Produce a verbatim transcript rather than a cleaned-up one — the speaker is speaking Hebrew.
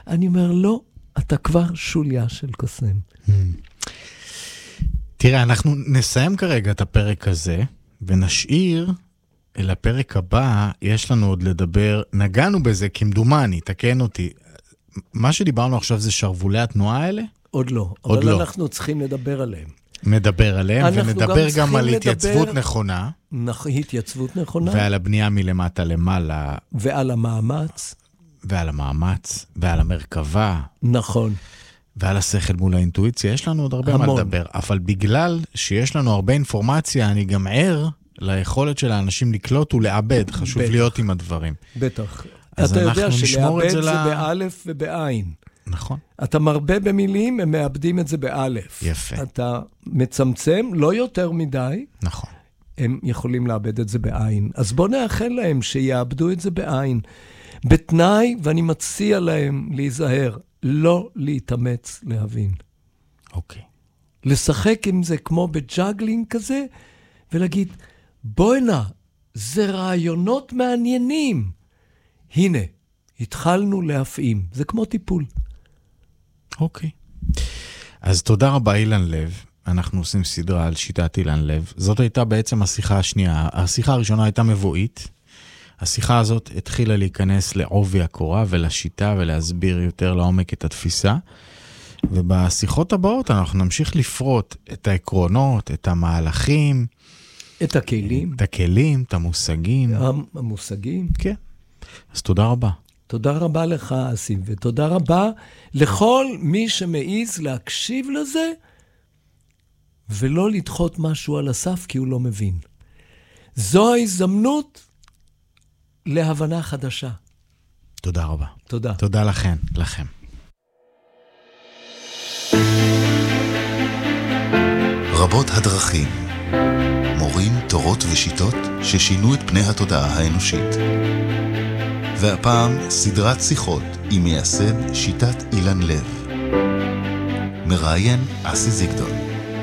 אני אומר, לא, אתה כבר שוליה של קוסם. תראה, אנחנו נסיים כרגע את הפרק הזה, ונשאיר אל הפרק הבא, יש לנו עוד לדבר, נגענו בזה כמדומני, תקן אותי. מה שדיברנו עכשיו זה שרוולי התנועה האלה? עוד לא, עוד אבל לא. אנחנו צריכים לדבר עליהם. מדבר עליהם, ונדבר גם, גם על לדבר, התייצבות נכונה. נכ... התייצבות נכונה. ועל הבנייה מלמטה למעלה. ועל המאמץ. ועל המאמץ, ועל המרכבה. נכון. ועל השכל מול האינטואיציה. יש לנו עוד הרבה המון. מה לדבר. אבל בגלל שיש לנו הרבה אינפורמציה, אני גם ער ליכולת של האנשים לקלוט ולעבד. חשוב בטח. להיות עם הדברים. בטח. אז אתה אנחנו יודע שלעבד זה, זה לה... באלף ובעין. נכון. אתה מרבה במילים, הם מאבדים את זה באלף. יפה. אתה מצמצם, לא יותר מדי. נכון. הם יכולים לאבד את זה בעין. אז בוא נאחל להם שיאבדו את זה בעין. בתנאי, ואני מציע להם להיזהר, לא להתאמץ להבין. אוקיי. לשחק עם זה כמו בג'אגלינג כזה, ולהגיד, בואי נא, זה רעיונות מעניינים. הנה, התחלנו להפעים. זה כמו טיפול. אוקיי. אז תודה רבה אילן לב. אנחנו עושים סדרה על שיטת אילן לב. זאת הייתה בעצם השיחה השנייה. השיחה הראשונה הייתה מבואית. השיחה הזאת התחילה להיכנס לעובי הקורה ולשיטה ולהסביר יותר לעומק את התפיסה. ובשיחות הבאות אנחנו נמשיך לפרוט את העקרונות, את המהלכים. את הכלים. את הכלים, את המושגים. המושגים. כן. אז תודה רבה. תודה רבה לך, אסים, ותודה רבה לכל מי שמעיז להקשיב לזה, ולא לדחות משהו על הסף, כי הוא לא מבין. זו ההזדמנות להבנה חדשה. תודה רבה. תודה. תודה לכם, לכם. רבות הדרכים. מורים, תורות ושיטות ששינו את פני התודעה האנושית. והפעם סדרת שיחות עם מייסד שיטת אילן לב. מראיין אסי זיגדון.